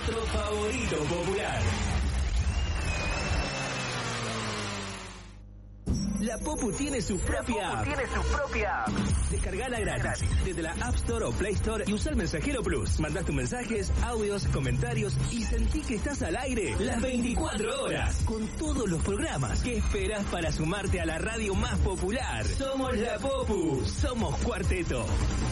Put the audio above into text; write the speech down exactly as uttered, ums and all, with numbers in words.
nuestro favorito popular. La Popu tiene su propia app. tiene su propia app. Descargala gratis desde la App Store o Play Store y usa el Mensajero Plus. Mandás tus mensajes, audios, comentarios y sentí que estás al aire las veinticuatro horas con todos los programas. ¿Qué esperás para sumarte a la radio más popular? Somos la Popu, somos Cuarteto.